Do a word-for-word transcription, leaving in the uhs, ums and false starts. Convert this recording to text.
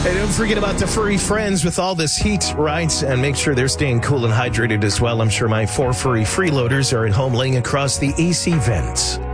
Hey, don't forget about the furry friends with all this heat, right? And make sure they're staying cool and hydrated as well. I'm sure my four furry freeloaders are at home laying across the A C vents.